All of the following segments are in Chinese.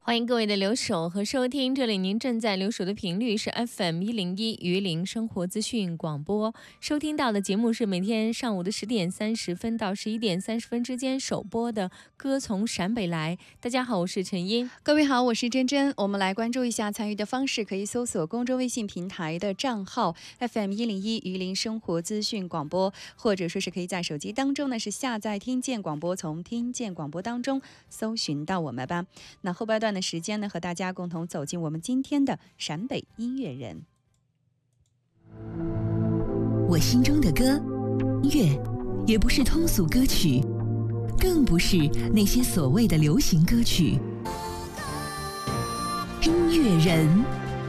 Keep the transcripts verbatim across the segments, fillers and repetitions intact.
欢迎各位的留守和收听，这里您正在留守的频率是 F M 一零一榆林生活资讯广播，收听到的节目是每天上午的十点三十分到十一点三十分之间首播的《歌从陕北来》。大家好，我是陈英。 各位好，我是珍珍。我们来关注一下参与的方式，可以搜索公众微信平台的账号 F M 一零一榆林生活资讯广播，或者说是可以在手机当中呢是下载听见广播，从听见广播当中搜寻到我们吧。那后半段的时间呢，和大家共同走进我们今天的陕北音乐人。 我心中的歌，乐也不是通俗歌曲，更不是那些所谓的流行歌曲。音乐人，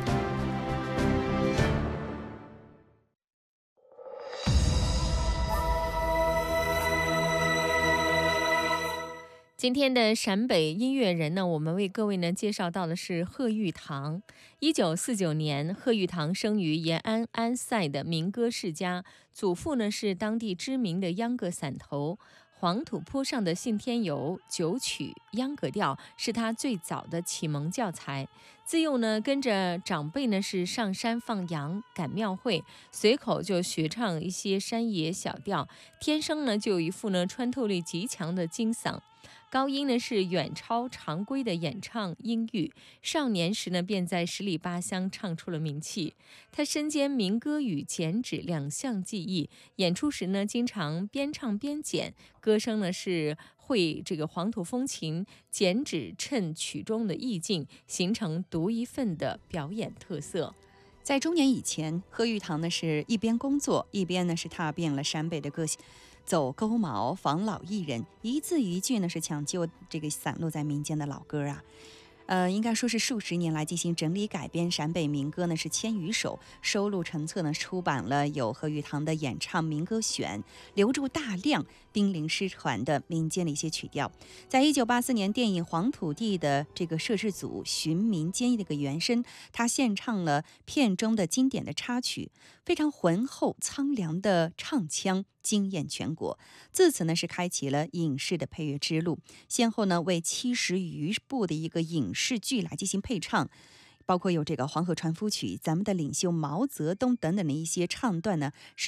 今天的陕北音乐人呢，我们为各位呢介绍到的是贺玉堂。一九四九年，贺玉堂生于延安安塞的民歌世家，祖父呢是当地知名的秧歌散头。黄土坡上的信天游、九曲、秧歌调是他最早的启蒙教材。自幼呢，跟着长辈呢是上山放羊、赶庙会，随口就学唱一些山野小调，天生呢就有一副呢穿透力极强的金嗓。高音呢是远超常规的演唱音域，少年时呢便在十里八乡唱出了名气。他身兼民歌与剪纸两项技艺，演出时呢经常边唱边剪，歌声呢是会这个黄土风情，剪纸衬曲中的意境，形成独一份的表演特色。 在中年以前，贺玉堂呢是一边工作，一边呢是踏遍了陕北的各走沟茅、访老艺人，一字一句呢是抢救这个散落在民间的老歌啊。呃，应该说是数十年来进行整理改编陕北民歌呢是千余首，收录成册呢出版了有贺玉堂的演唱民歌选，留住大量濒临失传的民间的一些曲调。在一九八四年电影《黄土地》的这个摄制组寻民间的一个原声，他献唱了片中的经典的插曲，非常浑厚苍凉的唱腔惊艳全国，自此呢是开启了影视的配乐之路，先后呢为七十余部的一个影视剧来进行配唱，包括有这个《黄河船夫曲》、咱们的领袖毛泽东等等的一些唱段呢，是